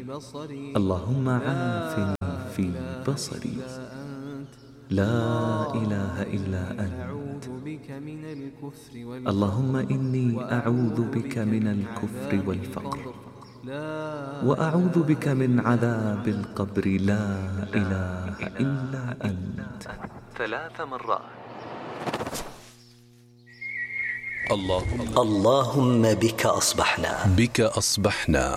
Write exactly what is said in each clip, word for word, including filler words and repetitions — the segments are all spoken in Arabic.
اللهم عافني في بصري، لا إله إلا أنت. اللهم إني أعوذ بك من الكفر والفقر، وأعوذ بك من عذاب القبر، لا إله إلا أنت. ثلاث مرات. اللهم, اللهم بك أصبحنا بك أصبحنا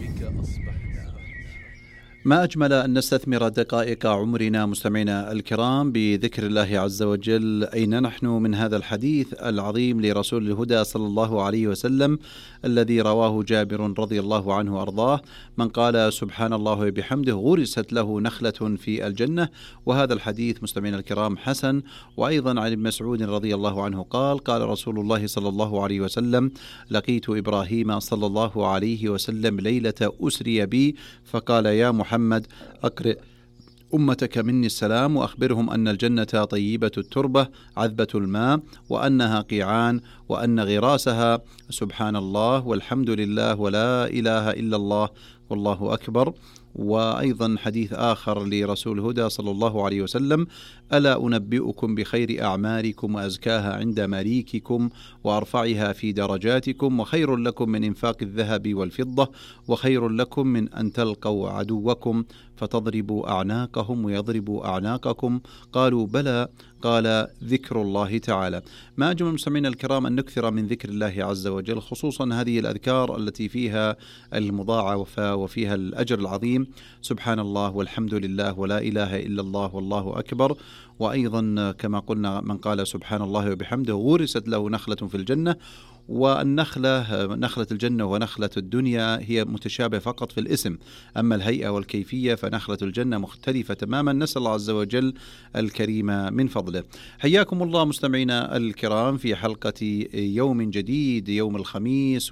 ما أجمل أن نستثمر دقائق عمرنا مستمعينا الكرام بذكر الله عز وجل. أين نحن من هذا الحديث العظيم لرسول الهدى صلى الله عليه وسلم الذي رواه جابر رضي الله عنه وأرضاه: من قال سبحان الله وبحمده غرست له نخلة في الجنة. وهذا الحديث مستمعينا الكرام حسن. وأيضا عن ابن مسعود رضي الله عنه قال: قال رسول الله صلى الله عليه وسلم: لقيت إبراهيم صلى الله عليه وسلم ليلة أسري بي فقال: يا محمد محمد أقرئ أمتك مني السلام، وأخبرهم أن الجنة طيبة التربة عذبة الماء، وأنها قيعان، وأن غراسها سبحان الله والحمد لله ولا إله إلا الله والله أكبر. وأيضا حديث آخر لرسول الهدى صلى الله عليه وسلم: ألا أنبئكم بخير أعمالكم وأزكاها عند مليككم وأرفعها في درجاتكم، وخير لكم من إنفاق الذهب والفضة، وخير لكم من أن تلقوا عدوكم فتضربوا أعناقهم ويضربوا أعناقكم؟ قالوا: بلى. قال: ذكر الله تعالى. ما أجمل المستمعين الكرام أن نكثر من ذكر الله عز وجل، خصوصا هذه الأذكار التي فيها المضاعفة وفيها الأجر العظيم: سبحان الله والحمد لله ولا إله إلا الله والله أكبر. وأيضا كما قلنا: من قال سبحان الله وبحمده غرست له نخلة في الجنة. والنخلة نخلة الجنة ونخلة الدنيا هي متشابهة فقط في الاسم، أما الهيئة والكيفية فنخلة الجنة مختلفة تماما. نسأل الله عز وجل الكريم من فضله. حياكم الله مستمعينا الكرام في حلقة يوم جديد، يوم الخميس،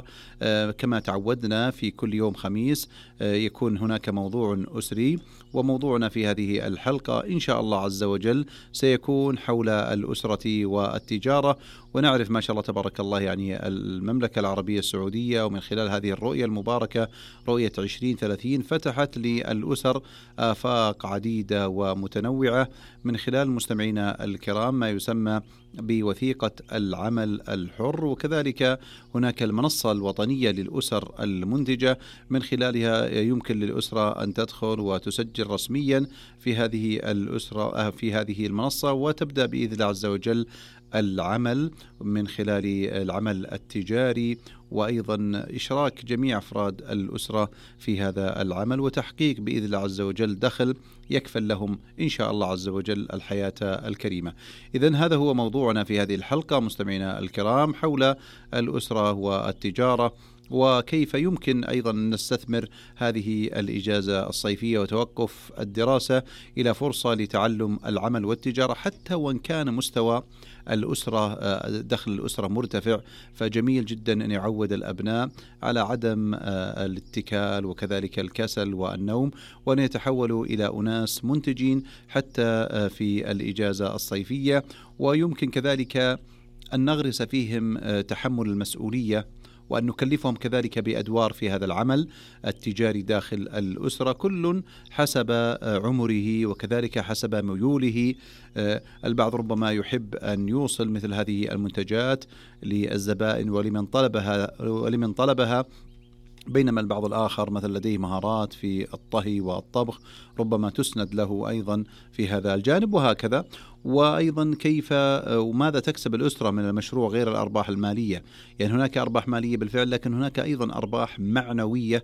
وكما تعودنا في كل يوم خميس يكون هناك موضوع أسري، وموضوعنا في هذه الحلقة إن شاء الله عز وجل سيكون حول الأسرة والتجارة. ونعرف ما شاء الله تبارك الله يعني المملكة العربية السعودية ومن خلال هذه الرؤية المباركة رؤية عشرين ثلاثين فتحت للأسر آفاق عديدة ومتنوعة من خلال مستمعينا الكرام ما يسمى بوثيقة العمل الحر، وكذلك هناك المنصة الوطنية للأسر المنتجة من خلالها يمكن للأسرة أن تدخل وتسجل رسميا في هذه الأسرة في هذه المنصة، وتبدأ بإذن الله عز وجل العمل من خلال العمل التجاري، وأيضا إشراك جميع أفراد الأسرة في هذا العمل، وتحقيق بإذن الله عز وجل دخل يكفل لهم إن شاء الله عز وجل الحياة الكريمة. إذن هذا هو موضوعنا في هذه الحلقة مستمعينا الكرام حول الأسرة والتجارة، وكيف يمكن أيضا نستثمر هذه الإجازة الصيفية وتوقف الدراسة إلى فرصة لتعلم العمل والتجارة، حتى وإن كان مستوى الأسرة دخل الأسرة مرتفع. فجميل جدا أن يعود الأبناء على عدم الاتكال وكذلك الكسل والنوم، وأن يتحولوا إلى أناس منتجين حتى في الإجازة الصيفية. ويمكن كذلك أن نغرس فيهم تحمل المسؤولية، وأن نكلفهم كذلك بأدوار في هذا العمل التجاري داخل الأسرة، كل حسب عمره وكذلك حسب ميوله. البعض ربما يحب أن يوصل مثل هذه المنتجات للزبائن ولمن طلبها ولمن طلبها بينما البعض الآخر مثل لديه مهارات في الطهي والطبخ ربما تسند له أيضا في هذا الجانب، وهكذا. وأيضا كيف وماذا تكسب الأسرة من المشروع غير الأرباح المالية؟ يعني هناك أرباح مالية بالفعل، لكن هناك أيضا أرباح معنوية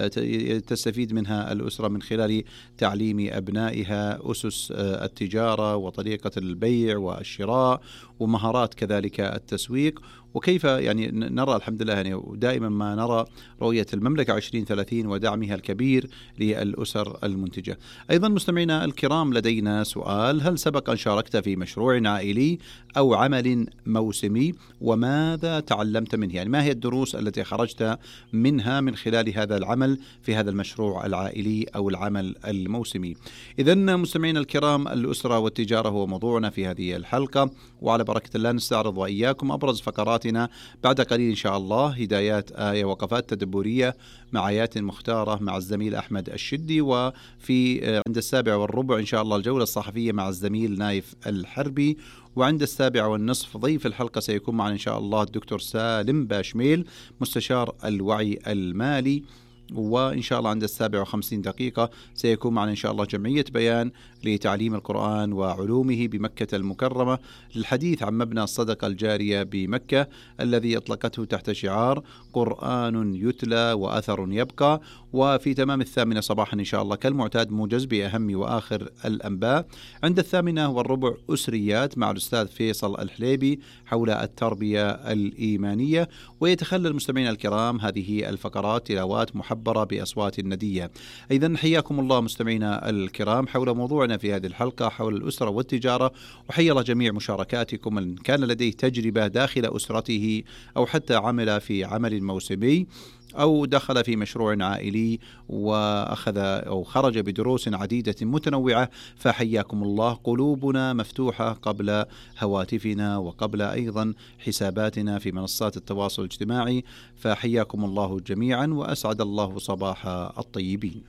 تستفيد منها الأسرة من خلال تعليم أبنائها أسس التجارة وطريقة البيع والشراء ومهارات كذلك التسويق. وكيف يعني نرى الحمد لله يعني دائما ما نرى رؤية المملكة عشرين ثلاثين ودعمها الكبير للأسر المنتجة. أيضا مستمعينا الكرام لدينا سؤال: هل سبق أن شاركت شاركت في مشروع عائلي أو عمل موسمي، وماذا تعلمت منه؟ يعني ما هي الدروس التي خرجت منها من خلال هذا العمل في هذا المشروع العائلي أو العمل الموسمي؟ إذن مستمعينا الكرام، الأسرة والتجارة هو موضوعنا في هذه الحلقة، وعلى بركة الله نستعرض وإياكم أبرز فقراتنا بعد قليل إن شاء الله. هدايات آية، وقفات تدبرية مع آيات مختارة مع الزميل أحمد الشدي، وفي عند السابع والربع إن شاء الله الجولة الصحفية مع الزميل نايف الحربي، وعند السابع والنصف ضيف الحلقة سيكون معنا إن شاء الله الدكتور سالم باشميل مستشار الوعي المالي، وإن شاء الله عند السابع وخمسين دقيقة سيكون معنا إن شاء الله جمعية بيان لتعليم القرآن وعلومه بمكة المكرمة للحديث عن مبنى الصدقة الجارية بمكة الذي أطلقته تحت شعار قرآن يتلى وأثر يبقى. وفي تمام الثامنة صباحا إن شاء الله كالمعتاد موجز بأهم وآخر الأنباء. عند الثامنة والربع أسريات مع الأستاذ فيصل الحليبي حول التربية الإيمانية، ويتخلى المستمعين الكرام هذه الفقرات تلاوات محبرة بأصوات ندية. إذن حياكم الله مستمعينا الكرام حول موضوعنا في هذه الحلقة حول الأسرة والتجارة، وحيا الله جميع مشاركاتكم من كان لديه تجربة داخل أسرته أو حتى عمل في عمل موسمي أو دخل في مشروع عائلي وأخذ أو خرج بدروس عديدة متنوعة، فحياكم الله. قلوبنا مفتوحة قبل هواتفنا وقبل أيضا حساباتنا في منصات التواصل الاجتماعي، فحياكم الله جميعا وأسعد الله صباح الطيبين.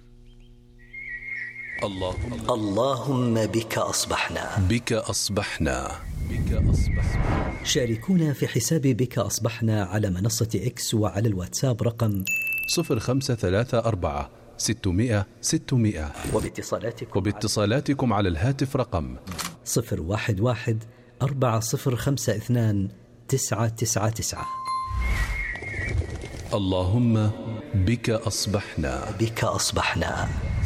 اللهم اللهم بك أصبحنا بك أصبحنا بك أصبحنا. شاركونا في حساب بك أصبحنا على منصة إكس وعلى الواتساب رقم صفر خمسة ثلاثة أربعة ستمائة ستمائة، وباتصالاتكم وباتصالاتكم على الهاتف رقم صفر واحد واحد أربعة صفر خمسة اثنان تسعة تسعة تسعة. اللهم بك أصبحنا بك أصبحنا.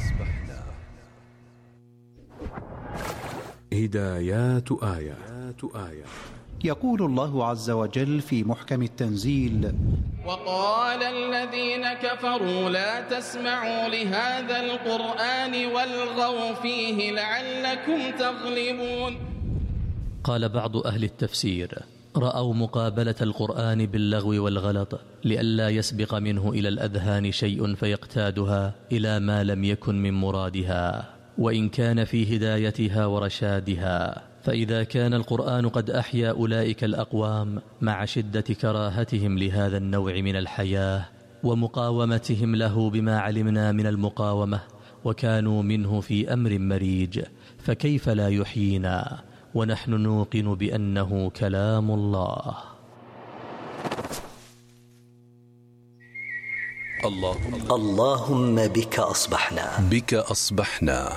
هدايات آية. يقول الله عز وجل في محكم التنزيل: وقال الذين كفروا لا تسمعوا لهذا القرآن والغوا فيه لعلكم تغلبون. قال بعض أهل التفسير: رأوا مقابلة القرآن باللغو والغلط لئلا يسبق منه إلى الأذهان شيء فيقتادها إلى ما لم يكن من مرادها، وإن كان في هدايتها ورشادها. فإذا كان القرآن قد أحيا أولئك الأقوام مع شدة كراهتهم لهذا النوع من الحياة ومقاومتهم له بما علمنا من المقاومة، وكانوا منه في أمر مريج، فكيف لا يحيينا ونحن نوقن بأنه كلام الله. اللهم اللهم بك أصبحنا بك أصبحنا.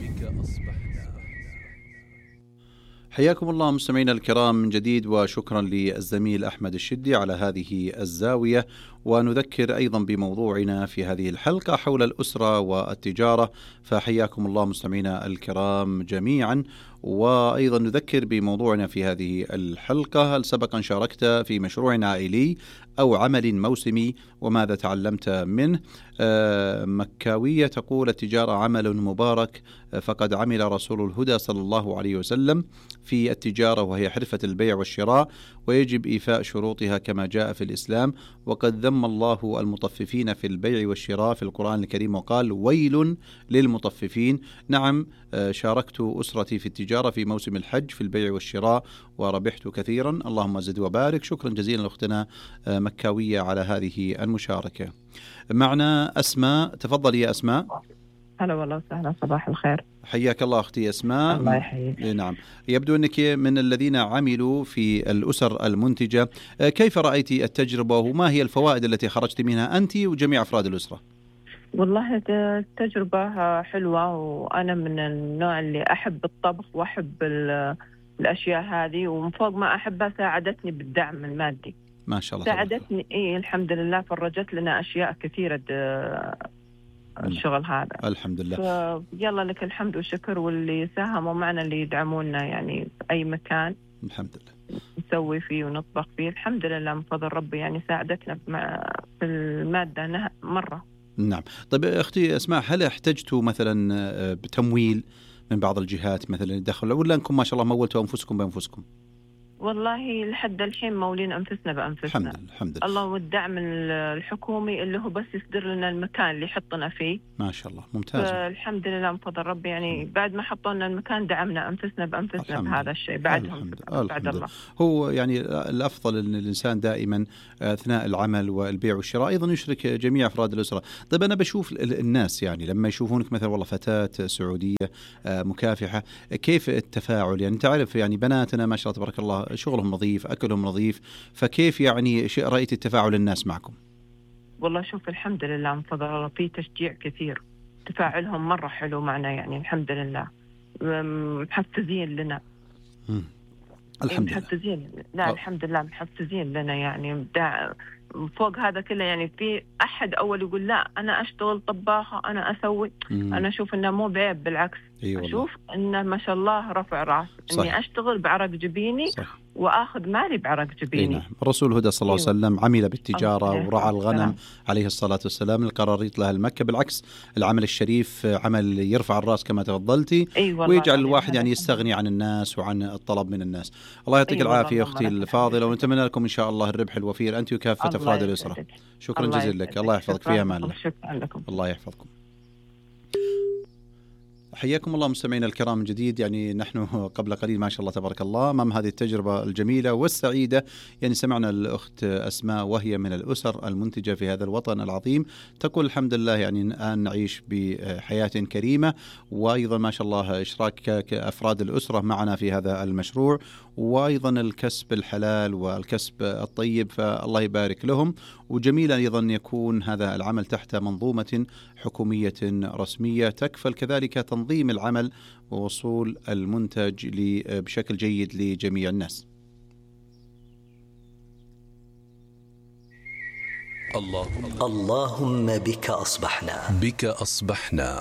حياكم الله مستمعينا الكرام من جديد، وشكرا للزميل أحمد الشدي على هذه الزاوية. ونذكر أيضا بموضوعنا في هذه الحلقة حول الأسرة والتجارة، فحياكم الله مستمعينا الكرام جميعا. وأيضا نذكر بموضوعنا في هذه الحلقة: هل سبق أن شاركت في مشروع عائلي أو عمل موسمي وماذا تعلمت منه؟ آه مكاوية تقول: التجارة عمل مبارك، فقد عمل رسول الهدى صلى الله عليه وسلم في التجارة وهي حرفة البيع والشراء، ويجب إيفاء شروطها كما جاء في الإسلام، وقد ذم الله المطففين في البيع والشراء في القرآن الكريم وقال: ويل للمطففين. نعم، شاركت أسرتي في التجارة في موسم الحج في البيع والشراء وربحت كثيرا، اللهم زد وبارك. شكرا جزيلا لأختنا مكاوية على هذه المشاركة. معنا أسماء، تفضل يا أسماء. هلا والله وسهلا، صباح الخير. حياك الله أختي أسماء. الله يحييك. نعم، يبدو أنك من الذين عملوا في الأسر المنتجة، كيف رأيت التجربة وما هي الفوائد التي خرجت منها أنت وجميع أفراد الأسرة؟ والله التجربة حلوة، وأنا من النوع اللي أحب الطبخ وأحب الأشياء هذه، ومن فوق ما أحبها ساعدتني بالدعم المادي. ما شاء الله. ساعدتني إيه الحمد لله، فرجت لنا أشياء كثيرة الشغل هذا الحمد لله. يلا لك الحمد والشكر، واللي ساهموا معنا اللي يدعمونا يعني في أي مكان الحمد لله نسوي فيه ونطبخ فيه الحمد لله من فضل ربي، يعني ساعدتنا في المادة مرة. نعم. طيب أختي أسماء، هل احتجتوا مثلا بتمويل من بعض الجهات مثلا الدخل، ولا أنكم ما شاء الله مولتوا أنفسكم بأنفسكم؟ والله لحد الحين مولين أنفسنا بأنفسنا. الحمد لله الحمد لله. الله والدعم الحكومي اللي هو بس يصدر لنا المكان اللي يحطنا فيه. ما شاء الله ممتاز. الحمد لله من فضل ربي يعني بعد ما حطوا لنا المكان دعمنا أنفسنا بأنفسنا بهذا الشيء بعدهم بعد الله. هو يعني الأفضل أن الإنسان دائما أثناء العمل والبيع والشراء أيضا يشرك جميع أفراد الأسرة. طيب أنا بشوف الناس يعني لما يشوفونك مثلا والله فتاة سعودية مكافحة، كيف التفاعل؟ يعني تعرف يعني بناتنا ما شاء الله تبارك الله شغلهم نظيف، أكلهم نظيف، فكيف يعني شيء رأيت التفاعل الناس معكم؟ والله شوف الحمد لله من فضل الله في تشجيع كثير، تفاعلهم مرة حلو معنا يعني الحمد لله، محفزين لنا. مم. الحمد لله. محفزين لا الحمد لله محفزين لنا يعني فوق هذا كله. يعني في أحد أول يقول لا أنا أشتغل طباخة أنا أسوي، مم. أنا أشوف إنه مو بعيب بالعكس. أيوة أشوف إنه ما شاء الله رفع رأس إني أشتغل بعرق جبيني صح. وآخذ مالي بعرق جبيني. نعم. الرسول هدى صلى الله عليه وسلم عمل بالتجارة ورعى الغنم عليه الصلاة والسلام، القراريط لها المكة. بالعكس العمل الشريف عمل يرفع الرأس كما تفضلتي، ويجعل الواحد يعني يستغني عن الناس وعن الطلب من الناس. الله يعطيك العافية أختي الفاضلة، ونتمنى لكم إن شاء الله الربح الوفير أنت وكافة أفراد الأسرة. شكرا جزيلا لك، الله يحفظك، فيها أمان الله. الله يحفظكم. حياكم الله مستمعينا الكرام من جديد. يعني نحن قبل قليل ما شاء الله تبارك الله أمام هذه التجربة الجميلة والسعيدة. يعني سمعنا الأخت أسماء وهي من الأسر المنتجة في هذا الوطن العظيم، تقول الحمد لله يعني الآن نعيش بحياة كريمة، وأيضا ما شاء الله إشراك أفراد الأسرة معنا في هذا المشروع، وأيضا الكسب الحلال والكسب الطيب، فالله يبارك لهم. وجميل أيضا يكون هذا العمل تحت منظومة حكومية رسمية تكفل كذلك تنظيم العمل ووصول المنتج بشكل جيد لجميع الناس. اللهم اللهم بك أصبحنا بك أصبحنا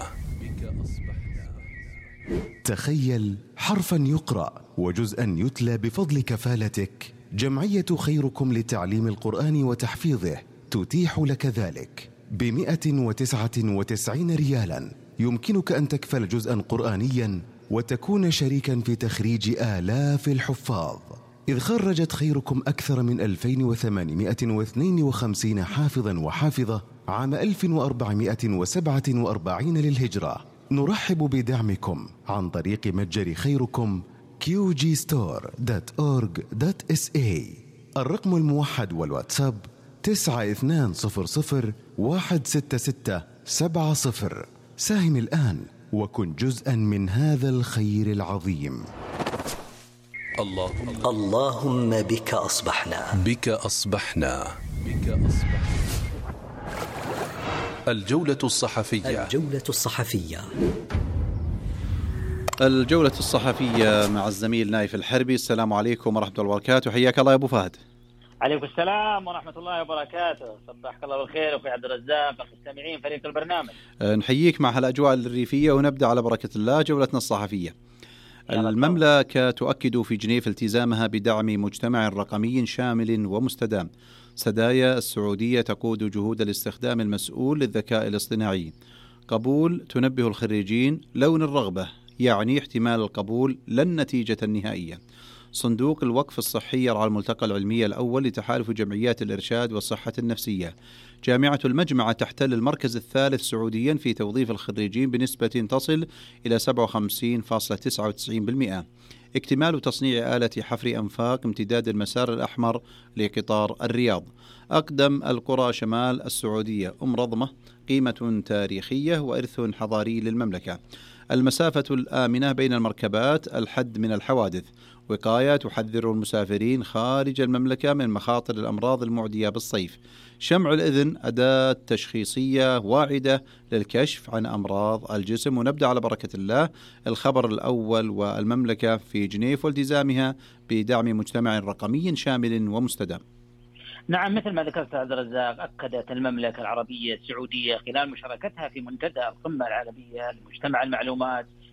تخيل حرفا يقرأ وجزءا يتلى بفضل كفالتك. جمعية خيركم لتعليم القرآن وتحفيظه تتيح لك ذلك بمئة وتسعة وتسعين ريالا. يمكنك أن تكفل جزءا قرآنيا وتكون شريكا في تخريج آلاف الحفاظ، إذ خرجت خيركم أكثر من ألفين وثمانمئة واثنين وخمسين حافظا وحافظة عام ألف وأربعمئة وسبعة وأربعين للهجرة. نرحب بدعمكم عن طريق متجر خيركم كيو جي ستور دوت أورج دوت إس إيه. الرقم الموحد والواتساب تسعة اثنان صفر صفر واحد ستة ستة سبعة صفر. ساهم الآن وكن جزءا من هذا الخير العظيم. اللهم اللهم بك أصبحنا بك أصبحنا بك أصبحنا. الجولة الصحفية الجولة الصحفية الجولة الصحفية مع الزميل نايف الحربي. السلام عليكم ورحمة الله وبركاته. حياك الله يا أبو فهد. عليكم السلام ورحمة الله وبركاته. صباحك الله بالخير أخوي عبد الرزاق، المستمعين فريق البرنامج. نحييك مع هالأجواء الريفية، ونبدأ على بركة الله جولتنا الصحفية. المملكة تؤكد في جنيف التزامها بدعم مجتمع رقمي شامل ومستدام. سدايا السعودية تقود جهود الاستخدام المسؤول للذكاء الاصطناعي. قبول تنبه الخريجين لون الرغبة يعني احتمال القبول لا النتيجة النهائية. صندوق الوقف الصحي يرعى الملتقى العلمي الأول لتحالف جمعيات الإرشاد والصحة النفسية. جامعة المجمعة تحتل المركز الثالث سعوديا في توظيف الخريجين بنسبة تصل إلى سبعة وخمسين فاصلة تسعة وتسعين بالمئة. اكتمال تصنيع آلة حفر أنفاق امتداد المسار الأحمر لقطار الرياض. أقدم القرى شمال السعودية أم رضمة، قيمة تاريخية وإرث حضاري للمملكة. المسافة الآمنة بين المركبات، الحد من الحوادث. وقاية تحذر المسافرين خارج المملكة من مخاطر الأمراض المعدية بالصيف. شمع الإذن أداة تشخيصية واعدة للكشف عن أمراض الجسم. ونبدأ على بركة الله الخبر الأول والمملكة في جنيف والتزامها بدعم مجتمع رقمي شامل ومستدام. نعم، مثل ما ذكرت عبد الرزاق، أكدت المملكة العربية السعودية خلال مشاركتها في منتدى القمة العالمية لمجتمع المعلومات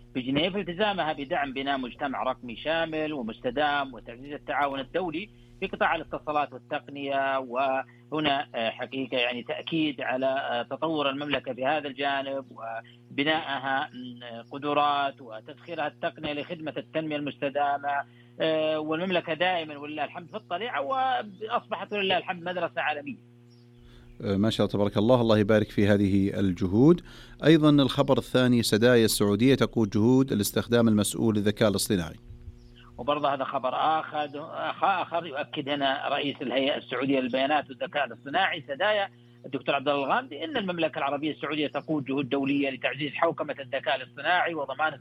في جنيف التزامها بدعم بناء مجتمع رقمي شامل ومستدام وتعزيز التعاون الدولي في قطاع الاتصالات والتقنية. وهنا حقيقة يعني تأكيد على تطور المملكة في هذا الجانب وبنائها قدرات وتسخيرها التقنية لخدمة التنمية المستدامة. والمملكة دائما ولله الحمد في الطليعة، وأصبحت ولله الحمد مدرسة عالمية. ما شاء الله تبارك الله، الله يبارك في هذه الجهود. أيضا الخبر الثاني، سدايا السعودية تقود جهود الاستخدام المسؤول للذكاء الاصطناعي. وبرضه هذا خبر آخر آخر يؤكد هنا رئيس الهيئة السعودية للبيانات والذكاء الاصطناعي سدايا الدكتور عبد الله الغامدي أن المملكة العربية السعودية تقود جهود دولية لتعزيز حوكمة الذكاء الاصطناعي وضمان